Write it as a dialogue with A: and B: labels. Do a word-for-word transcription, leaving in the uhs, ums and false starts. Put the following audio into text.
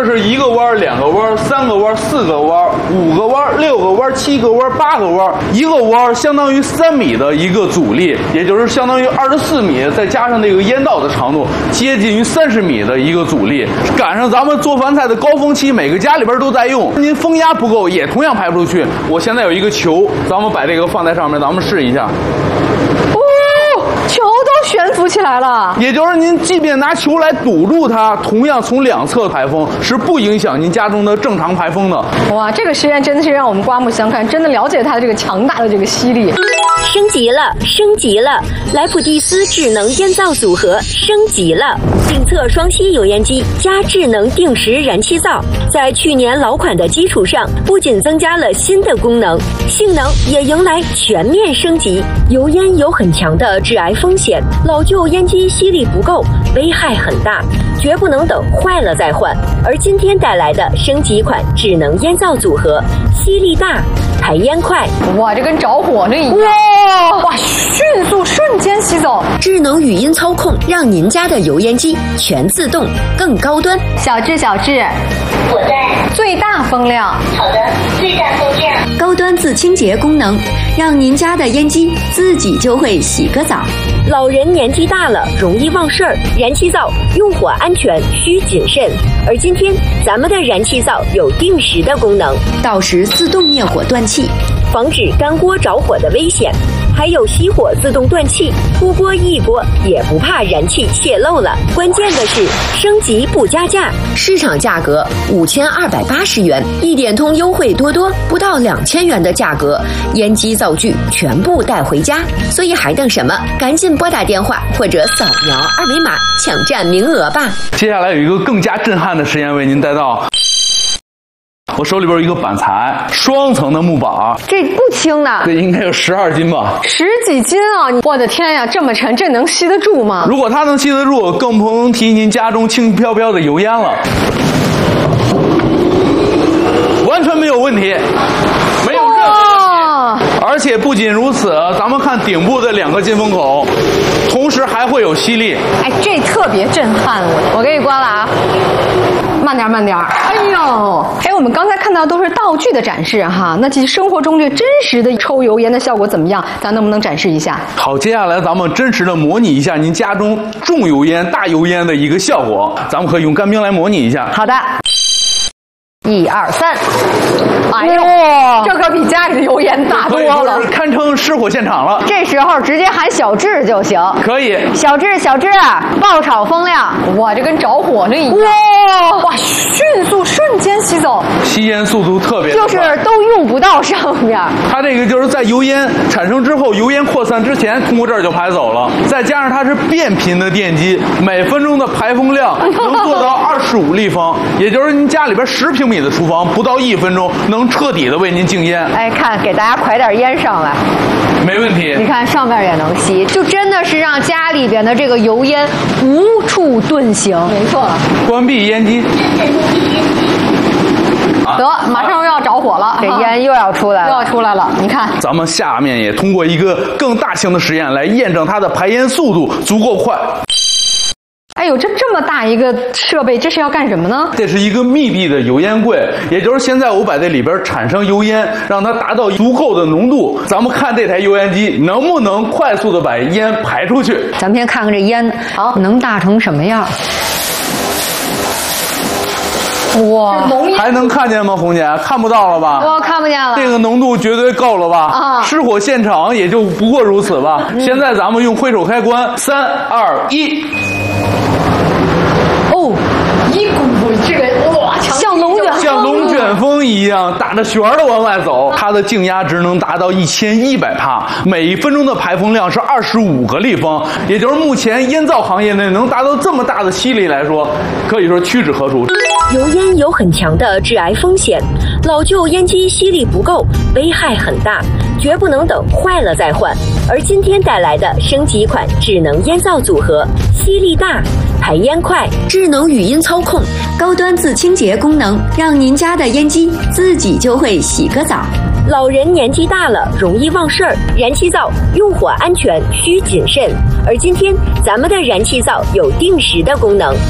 A: 这是一个弯、两个弯、三个弯、四个弯、五个弯、六个弯、七个弯、八个弯，一个弯相当于三米的一个阻力，也就是相当于二十四米，再加上那个烟道的长度，接近于三十米的一个阻力。赶上咱们做饭菜的高峰期，每个家里边都在用，您风压不够，也同样排不出去。我现在有一个球，咱们把这个放在上面，咱们试一下。
B: 球都悬浮起来了，
A: 也就是您即便拿球来堵住它，同样从两侧排风是不影响您家中的正常排风的。
B: 哇，这个实验真的是让我们刮目相看，真的了解它的这个强大的这个吸力。
C: 升级了，升级了！莱普蒂斯智能烟灶组合升级了，定测双吸油烟机加智能定时燃气灶，在去年老款的基础上，不仅增加了新的功能，性能也迎来全面升级。油烟有很强的致癌风险，老旧烟机吸力不够，危害很大，绝不能等坏了再换。而今天带来的升级款智能烟灶组合，吸力大，排烟快，
B: 哇，这跟着火那一样。哇哇，迅速瞬间吸走。
C: 智能语音操控，让您家的油烟机全自动，更高端。
B: 小智小智，
D: 我在。
B: 最大风量。
D: 好的，最大风量。
C: 高端自清洁功能，让您家的烟机自己就会洗个澡。老人年纪大了，容易忘事儿，燃气灶用火安全需谨慎。而今天咱们的燃气灶有定时的功能，到时自动灭火断气，防止干锅着火的危险。还有熄火自动断气，出锅一锅也不怕燃气泄漏了。关键的是升级不加价，市场价格五千二百八十元，一点通优惠多多，不到两千元的价格，烟机灶具全部带回家。所以还等什么？赶紧拨打电话或者扫描二维码抢占名额吧。
A: 接下来有一个更加震撼的实验为您带到。我手里边有一个板材，双层的木板，
B: 这不轻的，
A: 这应该有十二斤吧，
B: 十几斤啊！我的天呀，这么沉，这能吸得住吗？
A: 如果它能吸得住，更不能提您家中轻飘飘的油烟了，完全没有问题，没有任何问题。而且不仅如此，咱们看顶部的两个进风口，同时还会有吸力。
B: 哎，这特别震撼我！我给你关了啊。慢点慢点，哎呦！哎，我们刚才看到都是道具的展示哈，那其实生活中这真实的抽油烟的效果怎么样？咱能不能展示一下？
A: 好，接下来咱们真实的模拟一下您家中重油烟、大油烟的一个效果，咱们可以用干冰来模拟一下。
B: 好的，一二三，哎呦，这可比家里的油烟大多了，
A: 堪称失火现场了。
B: 这时候直接喊小智就行。
A: 可以，
B: 小智小智，爆炒风量，哇，这跟着火那一样。哇哇，迅速瞬间吸走，
A: 吸烟速度特别快，
B: 就是都用不到上面。
A: 它这个就是在油烟产生之后，油烟扩散之前，通过这儿就排走了。再加上它是变频的电机，每分钟的排风量能做到二十五立方，也就是您家里边十平米的厨房，不到一分钟能彻底的为您净烟。
B: 哎，看，给大家㧟点烟上来，
A: 没问题。
B: 你看上面也能吸，就真的是让家里边的这个油烟无处遁形。没错。
A: 关闭烟机。
B: 得，马上又要着火了，这烟又要出来了，又要出来了。你看，
A: 咱们下面也通过一个更大型的实验来验证它的排烟速度足够快。
B: 哎呦，这这么大一个设备，这是要干什么呢？
A: 这是一个密闭的油烟柜，也就是现在我把这里边产生油烟，让它达到足够的浓度。咱们看这台油烟机能不能快速的把烟排出去。
B: 咱们先看看这烟，好，能大成什么样？哇，
A: 还能看见吗，红姐？看不到了吧？
B: 我看不见了。
A: 这个浓度绝对够了吧？啊！失火现场也就不过如此吧。嗯、现在咱们用挥手开关，三二一。
B: 哦，一股这个哇，像龙卷
A: 像龙卷风一样打着旋儿的往外走。它的静压值能达到一千一百帕，每一分钟的排风量是二十五个立方，也就是目前烟灶行业内能达到这么大的吸力来说，可以说屈指可数。
C: 油烟有很强的致癌风险，老旧烟机吸力不够，危害很大，绝不能等坏了再换。而今天带来的升级款智能烟灶组合，吸力大，排烟快，智能语音操控，高端自清洁功能，让您家的烟机自己就会洗个澡。老人年纪大了，容易忘事儿，燃气灶用火安全需谨慎。而今天咱们的燃气灶有定时的功能，